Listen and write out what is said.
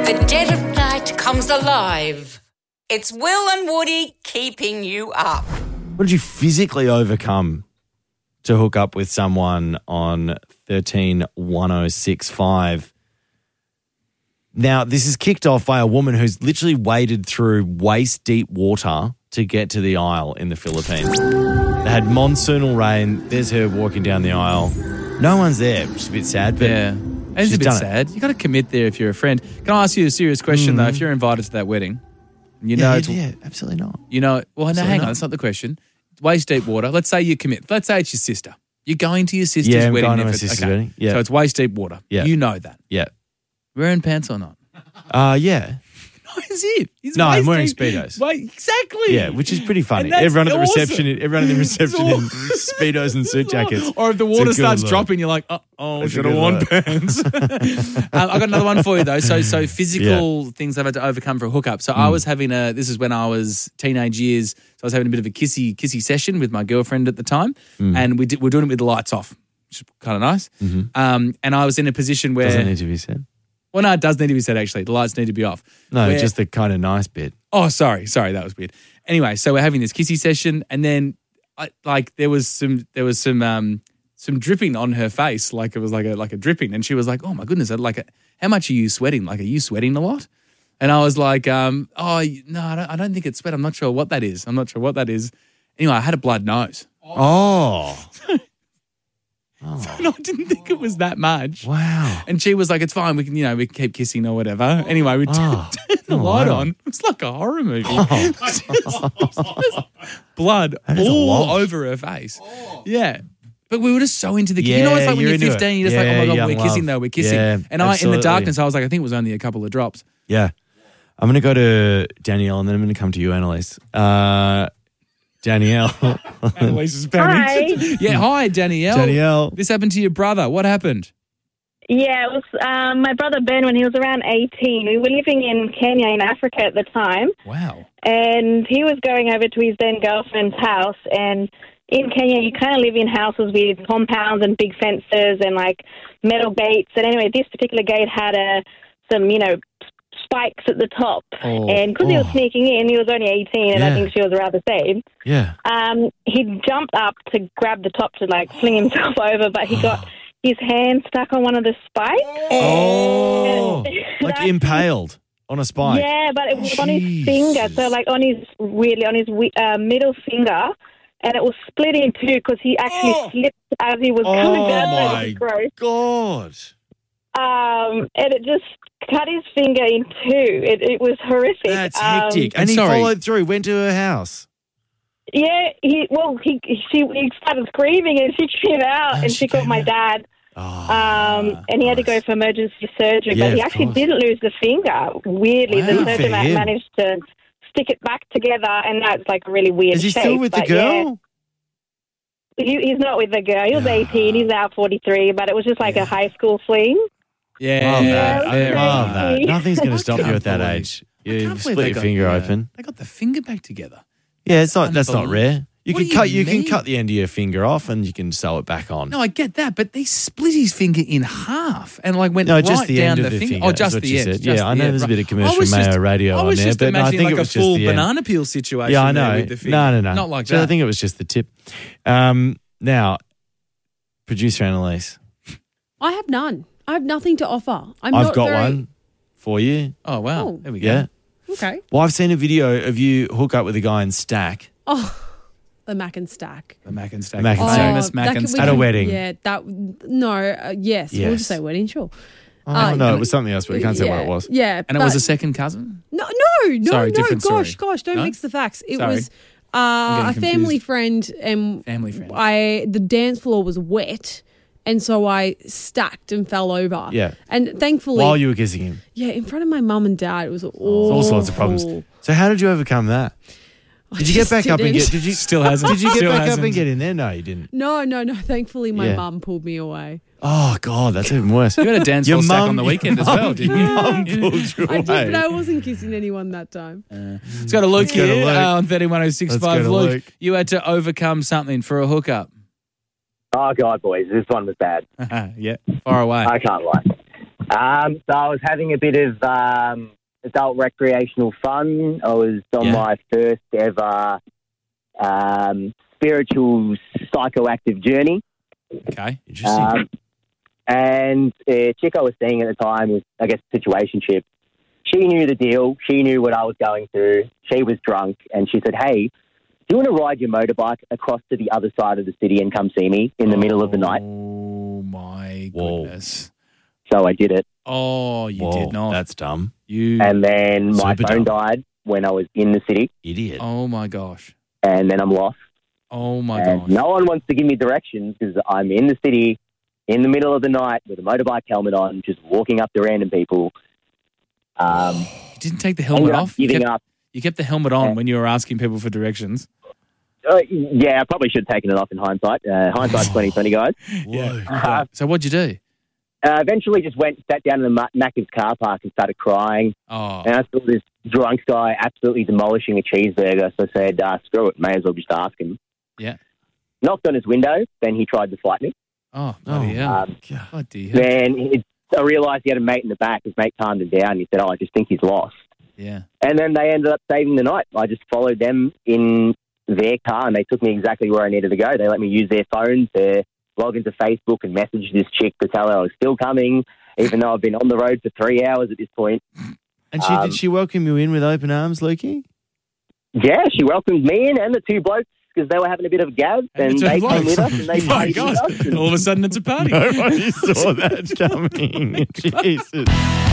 the dead of night comes alive. It's Will and Woody keeping you up. What did you physically overcome to hook up with someone on 131065? Now, this is kicked off by a woman who's literally waded through waist-deep water to get to the aisle in the Philippines. They had monsoonal rain. There's her walking down the aisle. No one's there, which is a bit sad. But yeah, it's a bit sad. You got to commit there if you're a friend. Can I ask you a serious question, though? If you're invited to that wedding, absolutely not. Well, no, hang on. That's not the question. Waist-deep water. Let's say you commit. Let's say it's your sister. You're going to your sister's I'm wedding. going to my sister's wedding. Yeah. So it's waist-deep water. Yeah. You know that. Yeah. Wearing pants or not? Yeah. No, is it? No, I'm wearing Speedos. Exactly. Yeah, which is pretty funny. And Everyone at the awesome. reception, in Speedos and suit jackets. Or if the water starts dropping, you're like, should have worn pants. I got another one for you, though. So physical things I've had to overcome for a hookup. So I was having this is when I was teenage years, so I was having a bit of a kissy session with my girlfriend at the time, and we're doing it with the lights off, which is kind of nice. And I was in a position where... Doesn't need to be said. Well, no, it does need to be said, actually. The lights need to be off. No, just the kind of nice bit. Oh, sorry, that was weird. Anyway, so we're having this kissy session, and then there was some dripping on her face, like it was like a dripping, and she was like, "Oh my goodness, how much are you sweating? Like, are you sweating a lot?" And I was like, "Oh no, I don't think it's sweat. I'm not sure what that is. Anyway, I had a blood nose. Oh. And I didn't think it was that much. Wow. And she was like, "It's fine. We can keep kissing or whatever." Anyway, we turned the light on. It's like a horror movie. Blood all over her face. Yeah. But we were just so into the kiss. It's like when you're 15, you're just like, "Oh my God, we're kissing though. We're kissing." Yeah, and in the darkness, I was like, I think it was only a couple of drops. Yeah. I'm going to go to Danielle and then I'm going to come to you, Annalise. Danielle. Annalise's parents. Hi. Yeah, hi, Danielle. Danielle. This happened to your brother. What happened? Yeah, it was my brother Ben when he was around 18. We were living in Kenya in Africa at the time. Wow. And he was going over to his then girlfriend's house. And in Kenya, you kind of live in houses with compounds and big fences and like metal gates. And anyway, this particular gate had some spikes at the top. And because he was sneaking in, he was only 18 and I think she was around the same. Yeah. He jumped up to grab the top to like fling himself over, but he got his hand stuck on one of the spikes. Oh, like impaled on a spike. Yeah, but it was on his finger, so like on his middle finger, and it was split in two because he actually slipped as he was coming down. Oh my God. And it just cut his finger in two. It was horrific. That's hectic. And he followed through, went to her house. Yeah, he started screaming and she came out and she called my dad. And he had to go for emergency surgery, but he actually didn't lose the finger. Weirdly, the surgeon managed to stick it back together, and that's like a really weird shape. Is he still with the girl? Yeah. He's not with the girl. He was 18. He's now 43, but it was just like a high school fling. Yeah. Love that. I love that. Nothing's going to stop you at that age. You split your finger open. They got the finger back together. Yeah, that's not rare. You can cut the end of your finger off and you can sew it back on. No, I get that, but they split his finger in half and went just the down end of the finger. Oh, just the end. Yeah, I know there's a bit of commercial Mayo radio on there, but I think it was just the end. I was just imagining like a full banana peel situation. Yeah, I know. With the finger. No. Not like that. I think it was just the tip. Now, producer Annalise. I have none. I have nothing to offer. I've got one for you. Oh, wow. There we go. Yeah. Okay. Well, I've seen a video of you hook up with a guy in Stack. Oh, the Mac and Stack. The Mac and Stack. Famous Mac and Stack. At a wedding. Yeah, yes. We'll just say wedding, sure. No, it was something else, but we can't say what it was. Yeah. And it was a second cousin? No. Sorry, different story. Gosh, don't mix the facts. It Sorry. was a family friend. The dance floor was wet. And so I stacked and fell over. Yeah. And thankfully... While you were kissing him? Yeah, in front of my mum and dad. It was awful. All sorts of problems. So how did you overcome that? Did you get back up and get... Still hasn't. Did you get back up and get in there? No, you didn't. No. Thankfully, my mum pulled me away. Oh, God, that's even worse. You had a dance floor stack on the weekend as well, didn't you? Mum pulled you away. I did, but I wasn't kissing anyone that time. Let's go to Luke here on 31065. Luke, you had to overcome something for a hookup. Oh, God, boys, this one was bad. Yeah, far away. I can't lie. So I was having a bit of adult recreational fun. I was on my first ever spiritual psychoactive journey. Okay. Interesting. And the chick I was seeing at the time was, I guess, a situationship. She knew the deal. She knew what I was going through. She was drunk, and she said, "Hey, do you want to ride your motorbike across to the other side of the city and come see me in the middle of the night?" Oh, my goodness. So I did it. Oh, you did not. That's dumb. And then my Super phone dumb. died when I was in the city, Idiot. Oh, my gosh. and then I'm lost. Oh, my And gosh. no one wants to give me directions because I'm in the city in the middle of the night with a motorbike helmet on, just walking up to random people. You didn't take the helmet ended up off? giving up. You kept the helmet on when you were asking people for directions? Yeah, I probably should have taken it off in hindsight. Hindsight's 20/20, guys. Whoa. So what'd you do? Eventually just went, sat down in the Macca's car park and started crying. Oh, And I saw this drunk guy absolutely demolishing a cheeseburger. So I said, screw it, may as well just ask him. yeah. Knocked on his window, then he tried to fight me. Oh, bloody hell. God. Bloody hell. Then I realised he had a mate in the back. His mate calmed him down. He said, I just think he's lost. Yeah. And then they ended up saving the night. I just followed them in their car and they took me exactly where I needed to go. They let me use their phones to log into Facebook and message this chick to tell her I was still coming, even though I've been on the road for 3 hours at this point. And did she welcome you in with open arms, Lukey? Yeah, she welcomed me in and the two blokes because they were having a bit of a gab and the two they blokes. came with us and they My partied God. with us. All of a sudden it's a party. Nobody saw that coming. Jesus.